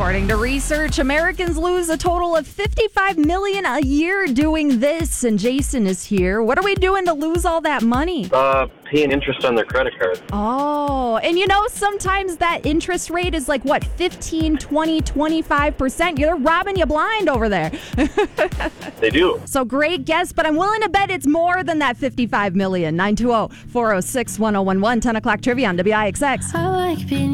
According to research, Americans lose a total of $55 million a year doing this. And Jason is here. What are we doing to lose all that money? Paying interest on their credit card. Oh, and sometimes that interest rate is like, what, 15, 20, 25%? You're robbing you blind over there. They do. So great guess, but I'm willing to bet it's more than that $55 million. 920-406-1011, 10 o'clock trivia on WIXX. I like being